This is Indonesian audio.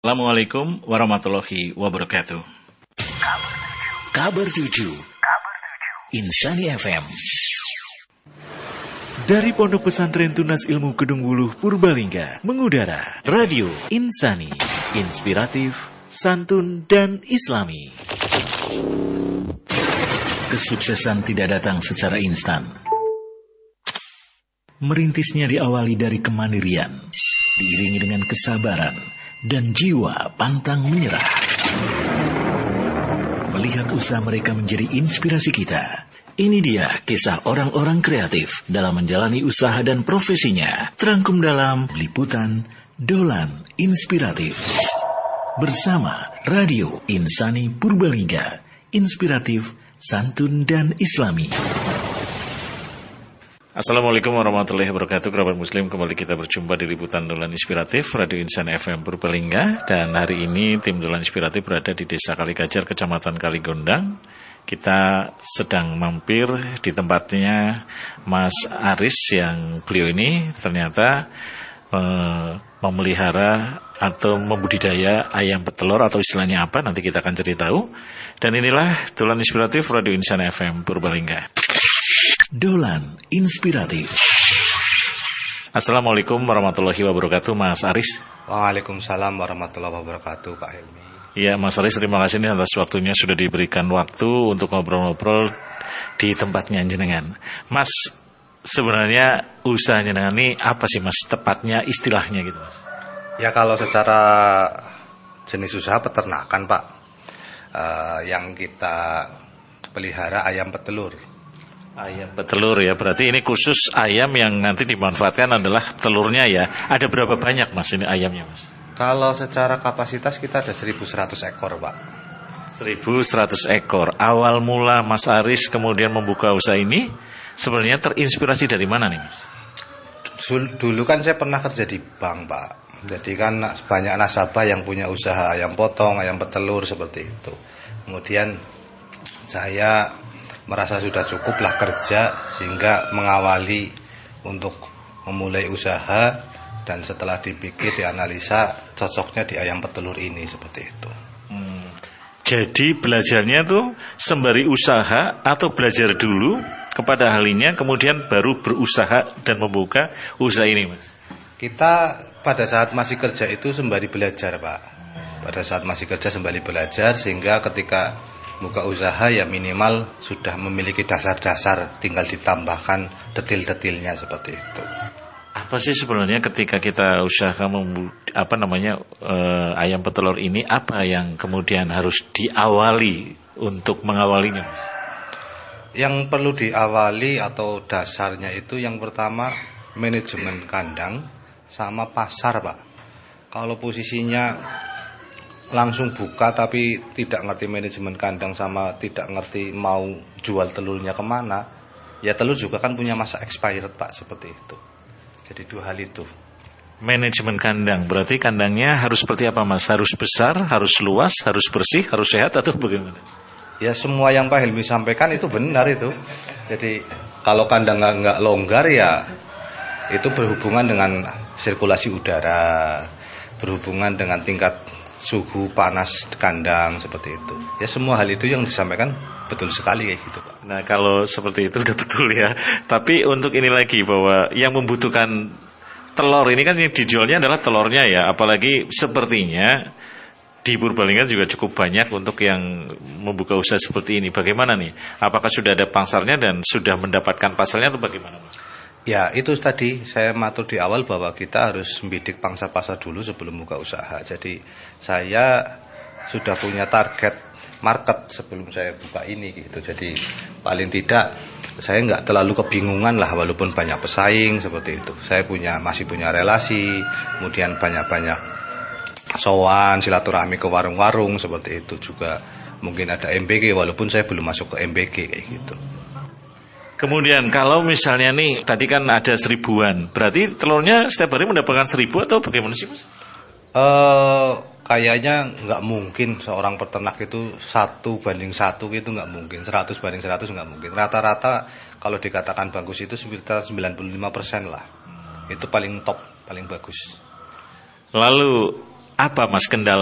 Assalamualaikum warahmatullahi wabarakatuh. Kabar 7 Insani FM. Dari Pondok Pesantren Tunas Ilmu Kedung Wuluh Purbalingga mengudara Radio Insani, inspiratif, santun dan islami. Kesuksesan tidak datang secara instan. Merintisnya diawali dari kemandirian, diiringi dengan kesabaran dan jiwa pantang menyerah. Melihat usaha mereka menjadi inspirasi kita. Ini dia kisah orang-orang kreatif dalam menjalani usaha dan profesinya. Terangkum dalam liputan Dolan Inspiratif. Bersama Radio Insani Purbalingga. Inspiratif, santun dan islami. Assalamualaikum warahmatullahi wabarakatuh. Kerabat muslim, kembali kita berjumpa di liputan Dolan Inspiratif Radio Insani FM Purbalingga. Dan hari ini tim Dolan Inspiratif berada di Desa Kaligajar, Kecamatan Kaligondang. Kita sedang mampir di tempatnya Mas Aris, yang beliau ini ternyata memelihara atau membudidaya ayam petelur, atau istilahnya apa nanti kita akan cari tahu. Dan inilah Dolan Inspiratif Radio Insani FM Purbalingga. Dolan Inspiratif. Assalamualaikum warahmatullahi wabarakatuh, Mas Aris. Waalaikumsalam warahmatullahi wabarakatuh, Pak Helmi. Ya, Mas Aris, terima kasih nih atas waktunya, sudah diberikan waktu untuk ngobrol-ngobrol di tempatnya jenengan. Mas, sebenarnya usaha jenengan ini apa sih, Mas? Tepatnya istilahnya gitu, Mas. Ya, kalau secara jenis usaha peternakan, Pak, yang kita pelihara ayam petelur. Ayam petelur ya, berarti ini khusus ayam yang nanti dimanfaatkan adalah telurnya ya. Ada berapa banyak, Mas, ini ayamnya, Mas? Kalau secara kapasitas kita ada 1.100 ekor, Pak. 1.100 ekor. Awal mula Mas Aris kemudian membuka usaha ini sebenarnya terinspirasi dari mana nih, Mas? Dulu kan saya pernah kerja di bank, Pak. Jadi kan banyak nasabah yang punya usaha ayam potong, ayam petelur seperti itu. Kemudian saya merasa sudah cukuplah kerja, sehingga mengawali untuk memulai usaha, dan setelah dipikir, dianalisa, cocoknya di ayam petelur ini seperti itu. Jadi belajarnya tuh sembari usaha atau belajar dulu kepada ahlinya, kemudian baru berusaha dan membuka usaha ini, Mas? Kita pada saat masih kerja itu sembari belajar, Pak. Pada saat masih kerja sembari belajar, sehingga ketika buka usaha ya minimal sudah memiliki dasar-dasar, tinggal ditambahkan detil-detilnya seperti itu. Apa sih sebenarnya ketika kita usaha ayam petelur ini, apa yang kemudian harus diawali untuk mengawalinya? Yang perlu diawali atau dasarnya itu yang pertama manajemen kandang sama pasar, Pak. Kalau posisinya langsung buka tapi tidak ngerti manajemen kandang sama tidak ngerti mau jual telurnya kemana, ya telur juga kan punya masa expired, Pak, seperti itu. Jadi dua hal itu. Manajemen kandang, berarti kandangnya harus seperti apa, Mas? Harus besar, harus luas, harus bersih, harus sehat, atau bagaimana? Ya semua yang Pak Helmi sampaikan itu benar itu. Jadi kalau kandang nggak longgar ya itu berhubungan dengan sirkulasi udara, berhubungan dengan tingkat suhu panas kandang seperti itu. Ya semua hal itu yang disampaikan betul sekali kayak gitu, Pak. Nah, kalau seperti itu udah betul ya. Tapi untuk ini lagi, bahwa yang membutuhkan telur ini kan yang dijualnya adalah telurnya ya. Apalagi sepertinya di Purbalingga juga cukup banyak untuk yang membuka usaha seperti ini. Bagaimana nih? Apakah sudah ada pasarnya dan sudah mendapatkan pasarnya atau bagaimana, Mas? Ya itu tadi saya matur di awal bahwa kita harus membidik pangsa pasar dulu sebelum buka usaha. Jadi saya sudah punya target market sebelum saya buka ini gitu. Jadi paling tidak saya nggak terlalu kebingungan lah, walaupun banyak pesaing seperti itu. Saya masih punya relasi, kemudian banyak-banyak sowan, silaturahmi ke warung-warung seperti itu juga. Mungkin ada MBG walaupun saya belum masuk ke MBG kayak gitu. Kemudian kalau misalnya nih tadi kan ada 1.000-an, berarti telurnya setiap hari mendapatkan 1.000 atau bagaimana sih, Mas? Kayaknya nggak mungkin seorang peternak itu 1:1 gitu, nggak mungkin. 100:100 nggak mungkin. Rata-rata kalau dikatakan bagus itu sekitar 95% lah. Itu paling top, paling bagus. Lalu Apa Mas kendala